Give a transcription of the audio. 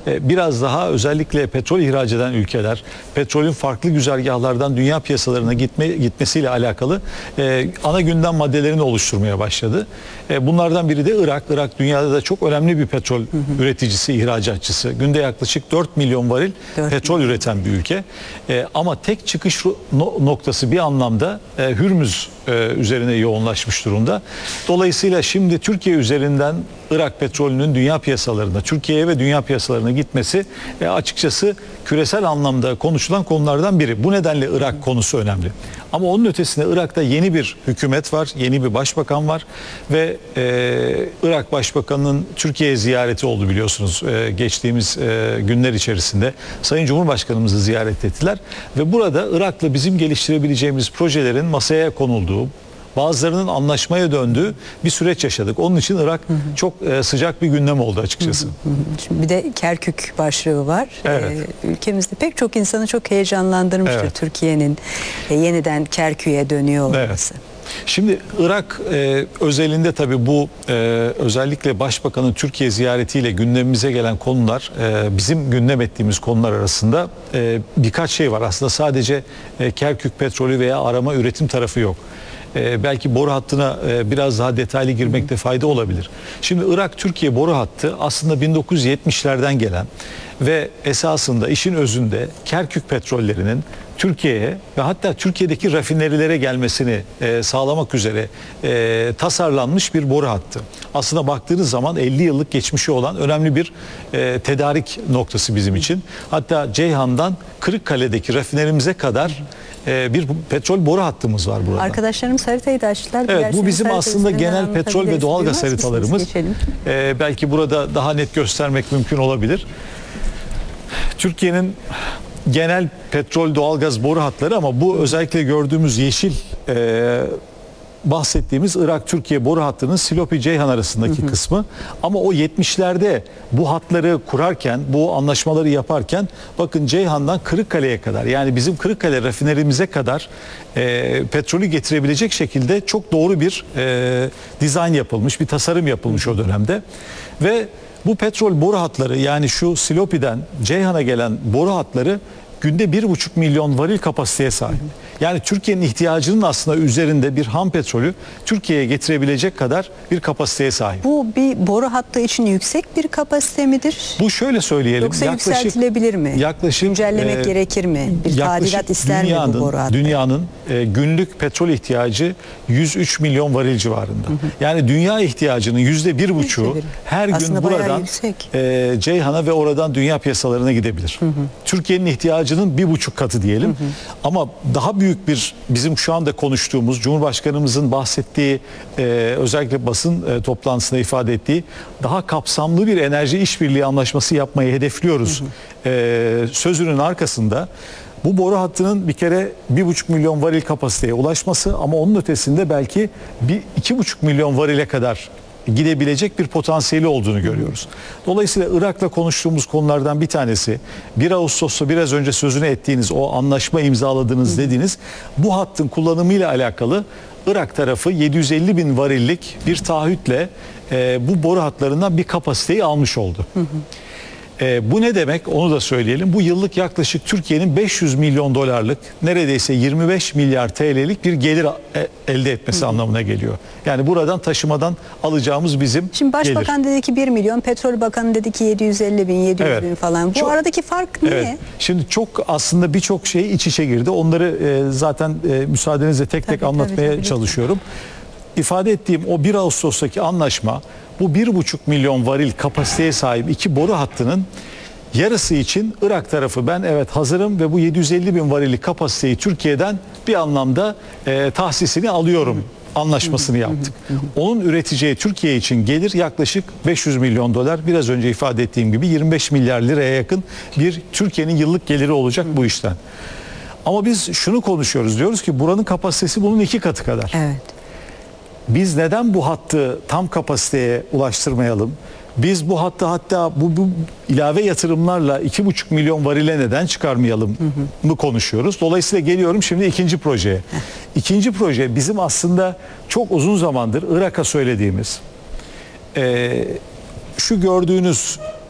biraz daha özellikle petrol ihraç eden ülkeler, petrolün farklı güzergahlardan dünya piyasalarına gitmesiyle alakalı ana gündem maddelerini oluşturmaya başladı. Bunlardan biri de Irak. Irak dünyada da çok önemli bir petrol üreticisi, ihracatçısı. Günde yaklaşık 4 milyon varil petrol üreten bir ülke. Ama tek çıkış noktası bir anlamda Hürmüz üzerine yoğunlaşmış durumda. Dolayısıyla şimdi Türkiye üzerinden Irak petrolünün dünya piyasalarında, Türkiye'ye ve dünya piyasalarına gitmesi açıkçası küresel anlamda konuşulan konulardan biri. Bu nedenle Irak konusu önemli. Ama onun ötesinde Irak'ta yeni bir hükümet var, yeni bir başbakan var ve Irak Başbakanı'nın Türkiye'ye ziyareti oldu biliyorsunuz geçtiğimiz günler içerisinde. Sayın Cumhurbaşkanımızı ziyaret ettiler ve burada Irak'la bizim geliştirebileceğimiz projelerin masaya konulduğu, bazılarının anlaşmaya döndüğü bir süreç yaşadık. Onun için Irak çok sıcak bir gündem oldu açıkçası. Şimdi bir de Kerkük başlığı var. Evet. Ülkemizde pek çok insanı çok heyecanlandırmıştır, evet, Türkiye'nin yeniden Kerkük'e dönüyor olması. Evet. Şimdi Irak özelinde tabii bu özellikle Başbakan'ın Türkiye ziyaretiyle gündemimize gelen konular, bizim gündem ettiğimiz konular arasında birkaç şey var. Aslında sadece Kerkük petrolü veya arama üretim tarafı yok. Belki boru hattına biraz daha detaylı girmekte fayda olabilir. Şimdi Irak-Türkiye boru hattı aslında 1970'lerden gelen ve esasında işin özünde Kerkük petrollerinin Türkiye'ye ve hatta Türkiye'deki rafinerilere gelmesini sağlamak üzere tasarlanmış bir boru hattı. Aslında baktığınız zaman 50 yıllık geçmişi olan önemli bir tedarik noktası bizim için. Hatta Ceyhan'dan Kırıkkale'deki rafinerimize kadar bir petrol boru hattımız var burada. Arkadaşlarımız haritayı da açtılar. Evet, bu bizim aslında genel petrol ve doğalgaz haritalarımız. Belki burada daha net göstermek mümkün olabilir. Türkiye'nin genel petrol doğalgaz boru hatları ama bu özellikle gördüğümüz yeşil bahsettiğimiz Irak-Türkiye boru hattının Silopi-Ceyhan arasındaki kısmı. Ama o 70'lerde bu hatları kurarken, bu anlaşmaları yaparken bakın Ceyhan'dan Kırıkkale'ye kadar, yani bizim Kırıkkale rafinerimize kadar petrolü getirebilecek şekilde çok doğru bir dizayn yapılmış, bir tasarım yapılmış o dönemde. Ve bu petrol boru hatları, yani şu Silopi'den Ceyhan'a gelen boru hatları günde 1,5 milyon varil kapasiteye sahip. Yani Türkiye'nin ihtiyacının aslında üzerinde bir ham petrolü Türkiye'ye getirebilecek kadar bir kapasiteye sahip. Bu bir boru hattı için yüksek bir kapasite midir? Bu şöyle söyleyelim. Yoksa yükseltilebilir mi? Yaklaşık güncellemek gerekir mi? Bir tadilat ister mi bu boru hattı? Dünyanın günlük petrol ihtiyacı 103 milyon varil civarında. Yani dünya ihtiyacının %1,5'u her gün buradan Ceyhan'a ve oradan dünya piyasalarına gidebilir. Türkiye'nin ihtiyacının 1,5 katı diyelim. Ama daha büyük bir, bizim şu anda konuştuğumuz, Cumhurbaşkanımızın bahsettiği, özellikle basın toplantısında ifade ettiği daha kapsamlı bir enerji işbirliği anlaşması yapmayı hedefliyoruz sözünün arkasında bu boru hattının bir kere 1,5 milyon varil kapasiteye ulaşması, ama onun ötesinde belki 2,5 milyon varile kadar gidebilecek bir potansiyeli olduğunu görüyoruz. Dolayısıyla Irak'la konuştuğumuz konulardan bir tanesi, 1 Ağustos'ta biraz önce sözünü ettiğiniz, o anlaşma imzaladığınız dediğiniz bu hattın kullanımıyla alakalı Irak tarafı 750 bin varillik bir taahhütle bu boru hatlarından bir kapasiteyi almış oldu. Bu ne demek, onu da söyleyelim. Bu yıllık yaklaşık Türkiye'nin 500 milyon dolarlık, neredeyse 25 milyar TL'lik bir gelir elde etmesi anlamına geliyor. Yani buradan, taşımadan alacağımız bizim Şimdi Başbakan gelir. dedi ki 1 milyon, Petrol Bakanı dedi ki 750 bin, 700 bin falan. Bu aradaki fark ne? Evet. Şimdi çok aslında birçok şey iç içe girdi. Onları zaten müsaadenizle tek tek anlatmaya çalışıyorum. İfade ettiğim o 1 Ağustos'taki anlaşma, bu 1,5 milyon varil kapasiteye sahip iki boru hattının yarısı için Irak tarafı ben evet hazırım ve bu 750 bin varillik kapasiteyi Türkiye'den bir anlamda tahsisini alıyorum anlaşmasını yaptık. Onun üreteceği Türkiye için gelir yaklaşık 500 milyon dolar. Biraz önce ifade ettiğim gibi 25 milyar liraya yakın bir Türkiye'nin yıllık geliri olacak bu işten. Ama biz şunu konuşuyoruz, diyoruz ki buranın kapasitesi bunun 2 katı kadar. Evet. Biz neden bu hattı tam kapasiteye ulaştırmayalım? Biz bu hattı hatta bu ilave yatırımlarla 2,5 milyon varile neden çıkarmayalım mı konuşuyoruz. Dolayısıyla geliyorum şimdi ikinci projeye. İkinci proje bizim aslında çok uzun zamandır Irak'a söylediğimiz, şu gördüğünüz